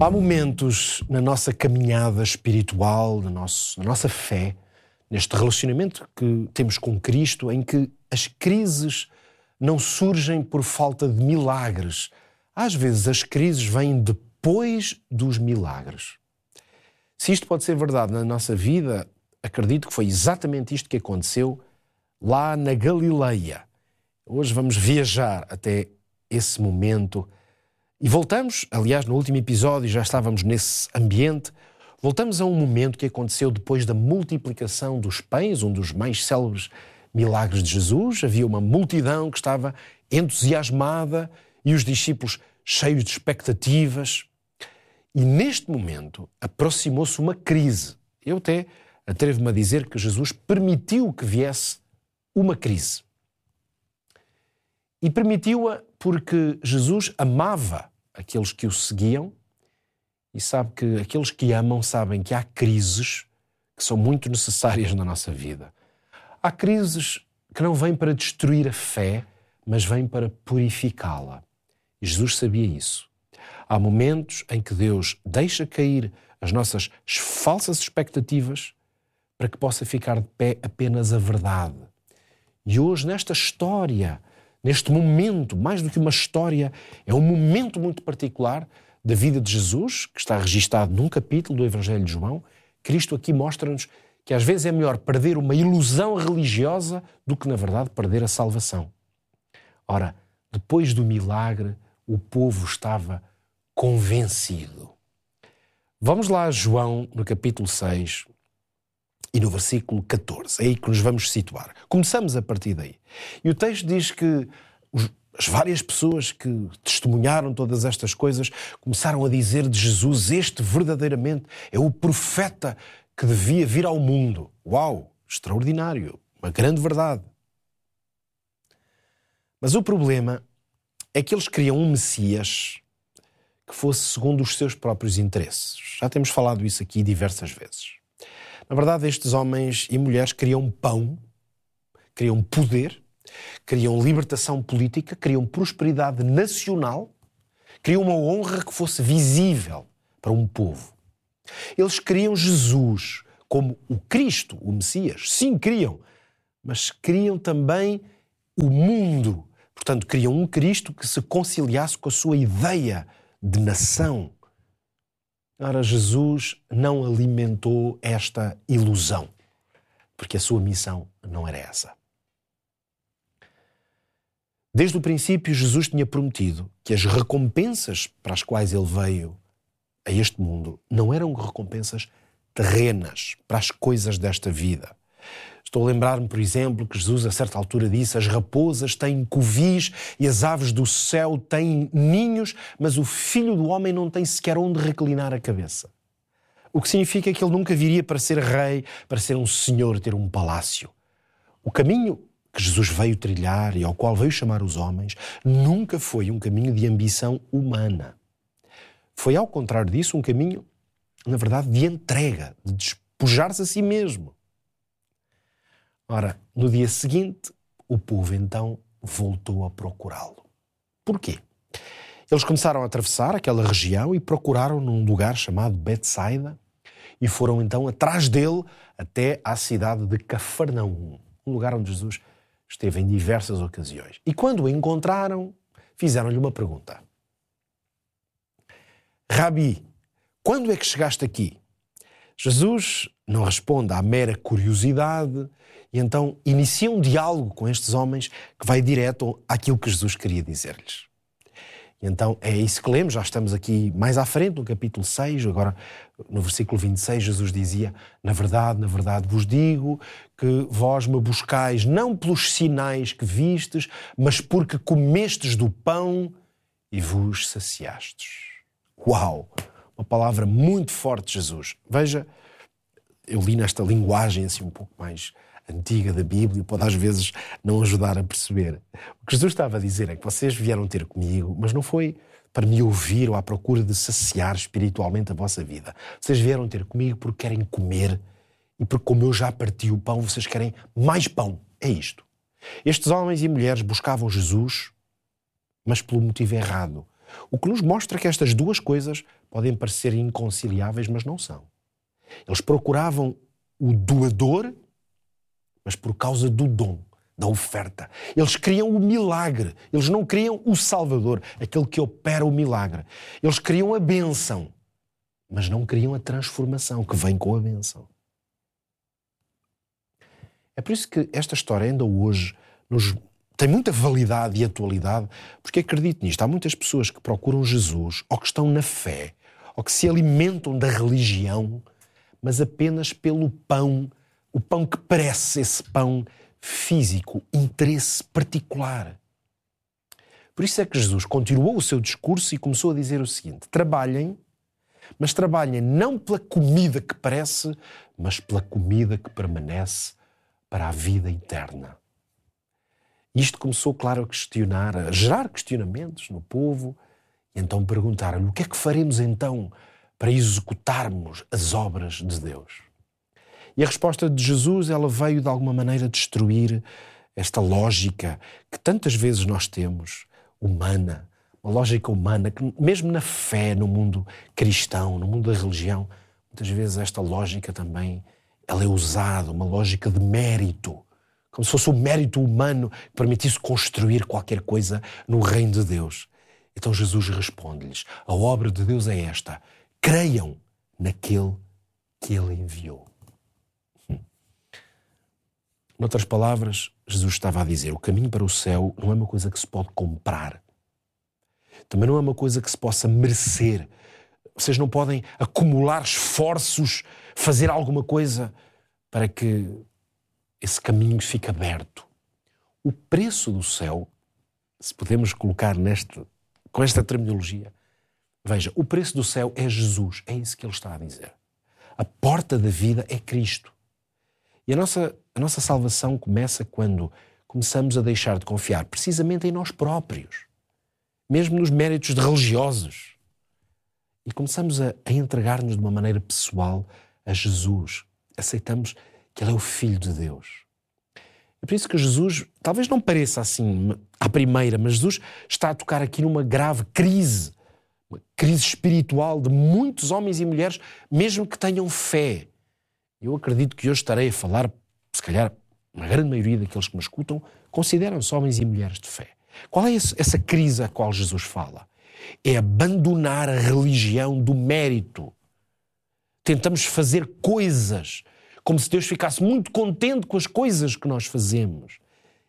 Há momentos na nossa caminhada espiritual, na nossa fé, neste relacionamento que temos com Cristo, em que as crises não surgem por falta de milagres. Às vezes as crises vêm depois dos milagres. Se isto pode ser verdade na nossa vida, acredito que foi exatamente isto que aconteceu lá na Galileia. Hoje vamos viajar até esse momento e voltamos, aliás, no último episódio já estávamos nesse ambiente, voltamos a um momento que aconteceu depois da multiplicação dos pães, um dos mais célebres milagres de Jesus. Havia uma multidão que estava entusiasmada e os discípulos cheios de expectativas. E neste momento aproximou-se uma crise. Eu até atrevo-me a dizer que Jesus permitiu que viesse uma crise. E permitiu-a porque Jesus amava aqueles que o seguiam e sabe que aqueles que amam sabem que há crises que são muito necessárias na nossa vida. Há crises que não vêm para destruir a fé, mas vêm para purificá-la. E Jesus sabia isso. Há momentos em que Deus deixa cair as nossas falsas expectativas para que possa ficar de pé apenas a verdade. E hoje, nesta história, neste momento, mais do que uma história, é um momento muito particular da vida de Jesus, que está registado num capítulo do Evangelho de João. Cristo aqui mostra-nos que às vezes é melhor perder uma ilusão religiosa do que, na verdade, perder a salvação. Ora, depois do milagre, o povo estava convencido. Vamos lá a João, no capítulo 6 e no versículo 14. É aí que nos vamos situar. Começamos a partir daí. E o texto diz que as várias pessoas que testemunharam todas estas coisas começaram a dizer de Jesus: este verdadeiramente é o profeta que devia vir ao mundo. Uau! Extraordinário! Uma grande verdade. Mas o problema é que eles queriam um Messias que fosse segundo os seus próprios interesses. Já temos falado isso aqui diversas vezes. Na verdade, estes homens e mulheres queriam pão, queriam poder, queriam libertação política, queriam prosperidade nacional, queriam uma honra que fosse visível para um povo. Eles queriam Jesus como o Cristo, o Messias. Sim, queriam, mas queriam também o mundo. Portanto, queriam um Cristo que se conciliasse com a sua ideia de nação. Ora, Jesus não alimentou esta ilusão, porque a sua missão não era essa. Desde o princípio, Jesus tinha prometido que as recompensas para as quais ele veio a este mundo não eram recompensas terrenas para as coisas desta vida. Estou a lembrar-me, por exemplo, que Jesus a certa altura disse: as raposas têm covis e as aves do céu têm ninhos, mas o Filho do Homem não tem sequer onde reclinar a cabeça. O que significa que ele nunca viria para ser rei, para ser um senhor, ter um palácio. O caminho que Jesus veio trilhar e ao qual veio chamar os homens nunca foi um caminho de ambição humana. Foi, ao contrário disso, um caminho, na verdade, de entrega, de despojar-se a si mesmo. Ora, no dia seguinte, o povo então voltou a procurá-lo. Porquê? Eles começaram a atravessar aquela região e procuraram num lugar chamado Betsaida e foram então atrás dele até à cidade de Cafarnaum, um lugar onde Jesus esteve em diversas ocasiões. E quando o encontraram, fizeram-lhe uma pergunta. Rabi, quando é que chegaste aqui? Jesus não responde à mera curiosidade e então inicia um diálogo com estes homens que vai direto àquilo que Jesus queria dizer-lhes. E então é isso que lemos, já estamos aqui mais à frente, no capítulo 6, agora no versículo 26, Jesus dizia: na verdade vos digo que vós me buscais não pelos sinais que vistes, mas porque comestes do pão e vos saciastes. Uau! Uma palavra muito forte de Jesus. Veja, eu li nesta linguagem assim um pouco mais antiga da Bíblia, pode às vezes não ajudar a perceber. O que Jesus estava a dizer é que vocês vieram ter comigo, mas não foi para me ouvir ou à procura de saciar espiritualmente a vossa vida. Vocês vieram ter comigo porque querem comer e porque, como eu já parti o pão, vocês querem mais pão. É isto. Estes homens e mulheres buscavam Jesus, mas pelo motivo errado. O que nos mostra que estas duas coisas podem parecer inconciliáveis, mas não são. Eles procuravam o doador, mas por causa do dom, da oferta. Eles queriam o milagre, eles não queriam o Salvador, aquele que opera o milagre. Eles queriam a bênção, mas não queriam a transformação que vem com a bênção. É por isso que esta história ainda hoje tem muita validade e atualidade, porque acredito nisto. Há muitas pessoas que procuram Jesus, ou que estão na fé, ou que se alimentam da religião, mas apenas pelo pão, o pão que parece esse pão físico, interesse particular. Por isso é que Jesus continuou o seu discurso e começou a dizer o seguinte: trabalhem, mas trabalhem não pela comida que parece, mas pela comida que permanece para a vida eterna. Isto começou, claro, a gerar questionamentos no povo, e então perguntaram-lhe: o que é que faremos então para executarmos as obras de Deus? E a resposta de Jesus, ela veio de alguma maneira destruir esta lógica que tantas vezes nós temos, humana, uma lógica humana, que mesmo na fé, no mundo cristão, no mundo da religião, muitas vezes esta lógica também, ela é usada, uma lógica de mérito, como se fosse o mérito humano que permitisse construir qualquer coisa no reino de Deus. Então Jesus responde-lhes: a obra de Deus é esta, creiam naquele que Ele enviou. Noutras palavras, Jesus estava a dizer: o caminho para o céu não é uma coisa que se pode comprar. Também não é uma coisa que se possa merecer. Vocês não podem acumular esforços, fazer alguma coisa para que esse caminho fique aberto. O preço do céu, se podemos colocar com esta terminologia, veja, o preço do céu é Jesus, é isso que ele está a dizer. A porta da vida é Cristo. E a nossa salvação começa quando começamos a deixar de confiar precisamente em nós próprios, mesmo nos méritos de religiosos, e começamos a entregar-nos de uma maneira pessoal a Jesus. Aceitamos que Ele é o Filho de Deus. É por isso que Jesus, talvez não pareça assim à primeira, mas Jesus está a tocar aqui numa grave crise, uma crise espiritual de muitos homens e mulheres, mesmo que tenham fé. Eu acredito que hoje estarei a falar, se calhar, uma grande maioria daqueles que me escutam consideram-se homens e mulheres de fé. Qual é essa crise a qual Jesus fala? É abandonar a religião do mérito. Tentamos fazer coisas como se Deus ficasse muito contente com as coisas que nós fazemos.